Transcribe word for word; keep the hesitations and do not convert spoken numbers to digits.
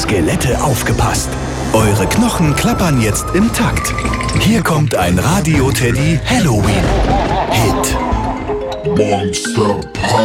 Skelette aufgepasst. Eure Knochen klappern jetzt im Takt. Hier kommt ein Radio Teddy Halloween Hit. Monster Party.